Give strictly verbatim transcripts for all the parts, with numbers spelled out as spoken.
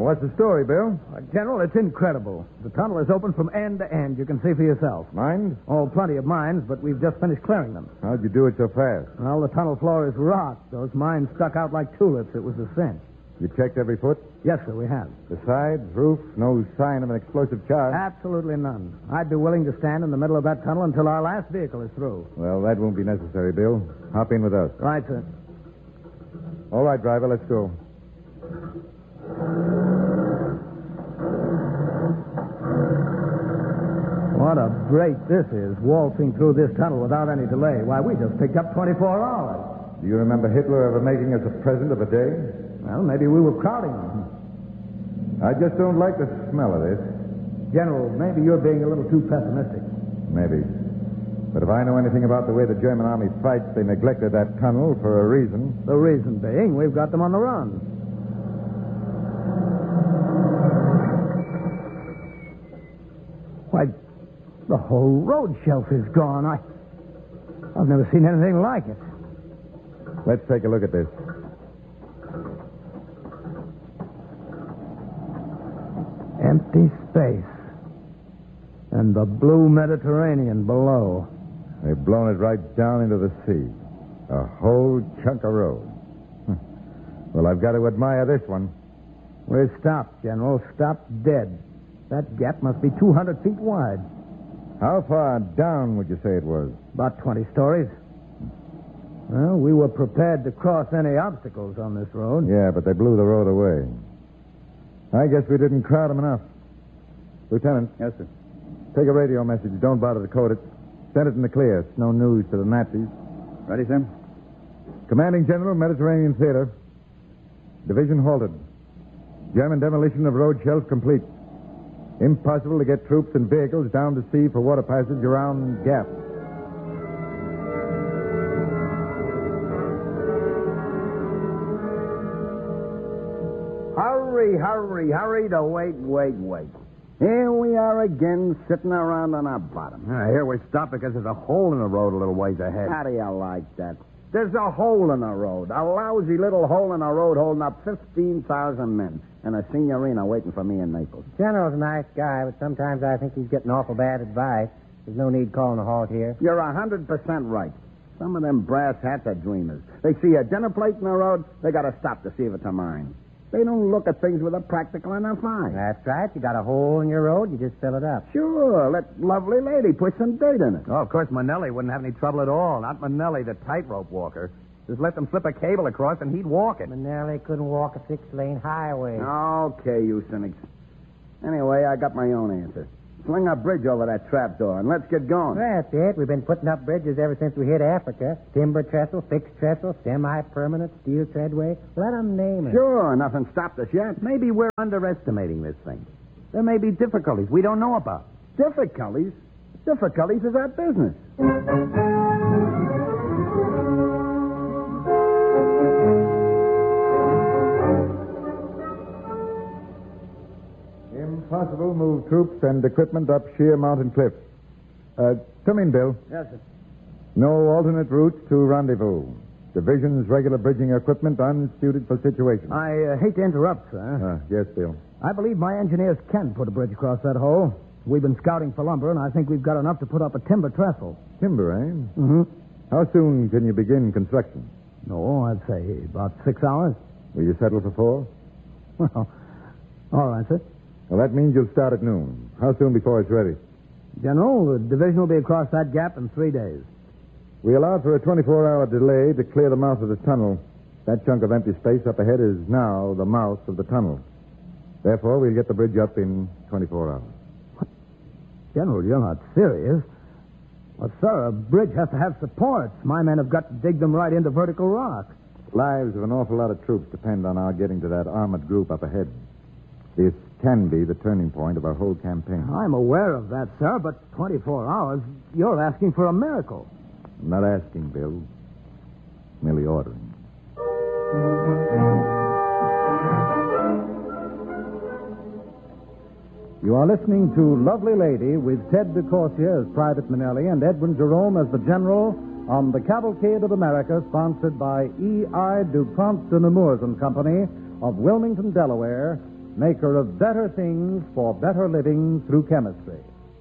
what's the story, Bill? Uh, General, it's incredible. The tunnel is open from end to end. You can see for yourself. Mines? Oh, plenty of mines, but we've just finished clearing them. How'd you do it so fast? Well, the tunnel floor is rock. Those mines stuck out like tulips. It was a cinch. You checked every foot? Yes, sir, we have. The sides, roof, no sign of an explosive charge? Absolutely none. I'd be willing to stand in the middle of that tunnel until our last vehicle is through. Well, that won't be necessary, Bill. Hop in with us. Right, sir. All right, driver, let's go. What a break this is, waltzing through this tunnel without any delay. Why, we just picked up twenty-four hours. Do you remember Hitler ever making us a present of a day? Well, maybe we were crowding him. I just don't like the smell of this. General, maybe you're being a little too pessimistic. Maybe. But if I know anything about the way the German army fights, they neglected that tunnel for a reason. The reason being, we've got them on the run. Why, the whole road shelf is gone. I, I've never seen anything like it. Let's take a look at this. Empty space. And the blue Mediterranean below. They've blown it right down into the sea. A whole chunk of road. Well, I've got to admire this one. We're stopped, General. Stopped dead. That gap must be two hundred feet wide. How far down would you say it was? About twenty stories. Well, we were prepared to cross any obstacles on this road. Yeah, but they blew the road away. I guess we didn't crowd them enough. Lieutenant. Yes, sir. Take a radio message. Don't bother to code it. Send it in the clear. It's no news to the Nazis. Ready, sir? Commanding General, Mediterranean Theater. Division halted. German demolition of road shelf complete. Impossible to get troops and vehicles down to sea for water passage around gap. Hurry, hurry, hurry to wait, wait, wait. Here we are again, sitting around on our bottom. Uh, here we stop because there's a hole in the road a little ways ahead. How do you like that? There's a hole in the road. A lousy little hole in the road holding up fifteen thousand men. And a signorina waiting for me in Naples. General's a nice guy, but sometimes I think he's getting awful bad advice. There's no need calling a halt here. You're a hundred percent right. Some of them brass hats are dreamers. They see a dinner plate in the road, they got to stop to see if it's a mine. They don't look at things with a practical enough eye. That's right. You got a hole in your road, you just fill it up. Sure, let lovely lady put some dirt in it. Oh, of course, Manelli wouldn't have any trouble at all. Not Manelli, the tightrope walker. Just let them slip a cable across and he'd walk it. Manelli couldn't walk a six-lane highway. Okay, you cynics. Anyway, I got my own answer. Sling a bridge over that trapdoor and let's get going. That's it. We've been putting up bridges ever since we hit Africa. Timber trestle, fixed trestle, semi-permanent, steel treadway. Let them name it. Sure, nothing stopped us yet. Maybe we're underestimating this thing. There may be difficulties we don't know about. Difficulties? Difficulties is our business. Impossible. Move troops and equipment up sheer mountain cliff. Uh, come in, Bill. Yes, sir. No alternate routes to rendezvous. Division's regular bridging equipment unsuited for situation. I uh, hate to interrupt, sir. Uh, yes, Bill. I believe my engineers can put a bridge across that hole. We've been scouting for lumber, and I think we've got enough to put up a timber trestle. Timber, eh? Mm-hmm. How soon can you begin construction? No, I'd say about six hours. Will you settle for four? Well, all right, sir. Well, that means you'll start at noon. How soon before it's ready? General, the division will be across that gap in three days. We allowed for a twenty-four hour delay to clear the mouth of the tunnel. That chunk of empty space up ahead is now the mouth of the tunnel. Therefore, we'll get the bridge up in twenty-four hours. What? General, you're not serious. Well, sir, a bridge has to have supports. My men have got to dig them right into vertical rock. Lives of an awful lot of troops depend on our getting to that armored group up ahead. This can be the turning point of our whole campaign. I'm aware of that, sir, but twenty-four hours, you're asking for a miracle. I'm not asking, Bill. Merely ordering. You are listening to Lovely Lady with Ted DeCorsia as Private Manelli and Edwin Jerome as the General on the Cavalcade of America, sponsored by E I. DuPont de Nemours and Company of Wilmington, Delaware, maker of better things for better living through chemistry.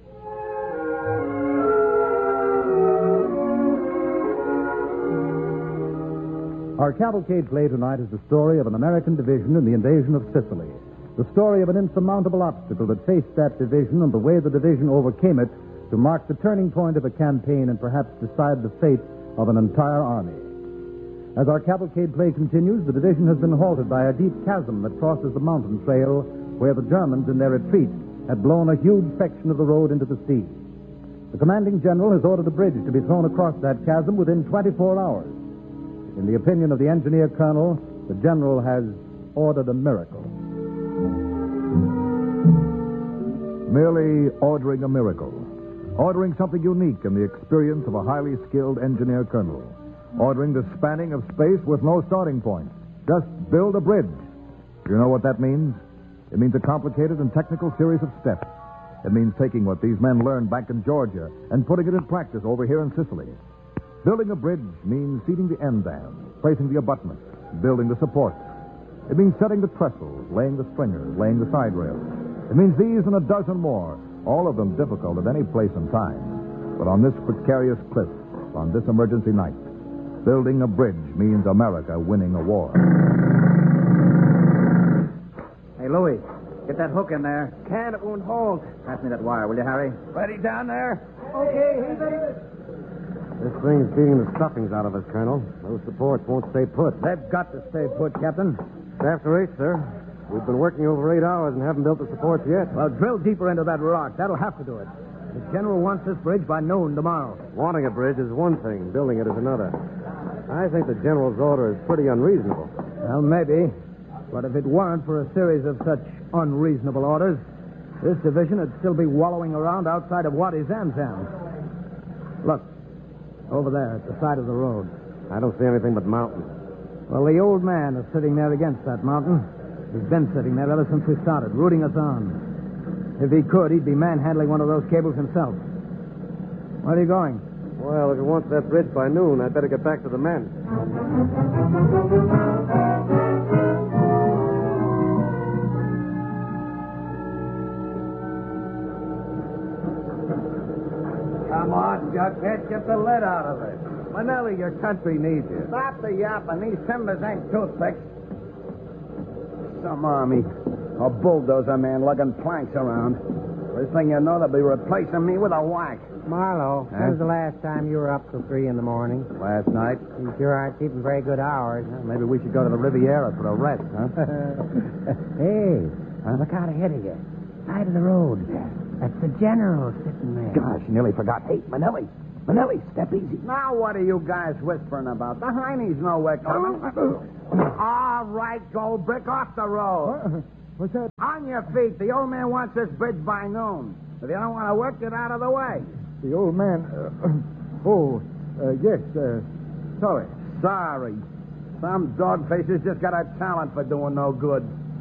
Our cavalcade play tonight is the story of an American division in the invasion of Sicily. The story of an insurmountable obstacle that faced that division and the way the division overcame it to mark the turning point of a campaign and perhaps decide the fate of an entire army. As our cavalcade play continues, the division has been halted by a deep chasm that crosses the mountain trail where the Germans, in their retreat, had blown a huge section of the road into the sea. The commanding general has ordered a bridge to be thrown across that chasm within twenty-four hours. In the opinion of the engineer colonel, the general has ordered a miracle. Merely ordering a miracle. Ordering something unique in the experience of a highly skilled engineer colonel. Ordering the spanning of space with no starting point. Just build a bridge. Do you know what that means? It means a complicated and technical series of steps. It means taking what these men learned back in Georgia and putting it in practice over here in Sicily. Building a bridge means seating the end dam, placing the abutments, building the supports. It means setting the trestles, laying the stringers, laying the side rails. It means these and a dozen more, all of them difficult at any place and time. But on this precarious cliff, on this emergency night, building a bridge means America winning a war. Hey, Louie, get that hook in there. Can't, it won't hold. Pass me that wire, will you, Harry? Ready down there? Okay, he's ready. This thing's beating the stuffings out of us, Colonel. Those supports won't stay put. They've got to stay put, Captain. It's after eight, sir. We've been working over eight hours and haven't built the supports yet. Well, drill deeper into that rock. That'll have to do it. The general wants this bridge by noon tomorrow. Wanting a bridge is one thing. Building it is another. I think the general's order is pretty unreasonable. Well, maybe. But if it weren't for a series of such unreasonable orders, this division would still be wallowing around outside of Wadi Zamzam. Look, over there at the side of the road. I don't see anything but mountains. Well, the old man is sitting there against that mountain. He's been sitting there ever since we started, rooting us on. If he could, he'd be manhandling one of those cables himself. Where are you going? Well, if he wants that bridge by noon, I'd better get back to the men. Come on, Jughead, get the lead out of it. Manelli, your country needs you. Stop the yapping. These timbers ain't toothpicks. Some army. A bulldozer man lugging planks around. First thing you know, they'll be replacing me with a whack. Marlowe, Huh? when was the last time you were up till three in the morning? Last night. You sure aren't keeping very good hours. Maybe we should go to the Riviera for a rest, huh? Hey, look out ahead of you. Side of the road. That's the general sitting there. Gosh, nearly forgot. Hey, Manelli. Manelli, step easy. Now what are you guys whispering about? The Heinies know we're coming. All right, Goldbrick, off the road. What's that? On your feet. The old man wants this bridge by noon. If you don't want to work, get out of the way. The old man. Uh, oh, uh, yes, uh, sorry. Sorry. Some dog faces just got a talent for doing no good.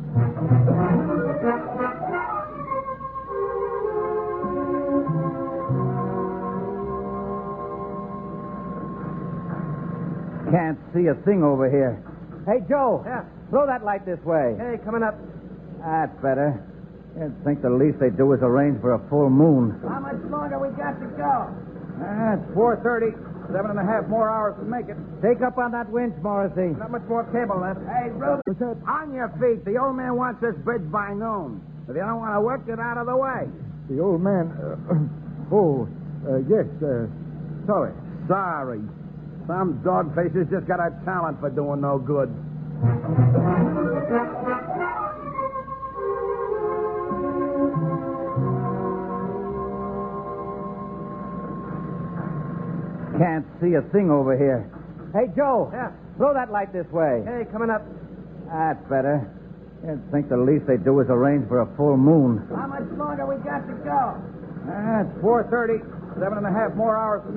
Can't see a thing over here. Hey, Joe. Yeah. Throw that light this way. Hey, coming up. That's better. You'd think the least they do is arrange for a full moon. How much longer we got to go? Ah, it's four thirty. Seven and a half more hours to make it. Take up on that winch, Morrissey. Not much more cable left. Hey, Ruben. What's that? On your feet. The old man wants this bridge by noon. If you don't want to work, get out of the way. The old man. Uh, oh, uh, yes, uh, sorry. Sorry. Some dog faces just got a talent for doing no good. Can't see a thing over here. Hey, Joe. Yeah. Throw that light this way. Hey, coming up. That's better. You'd think the least they do is arrange for a full moon. How much longer we got to go? Ah, it's four thirty. Seven and a half more hours to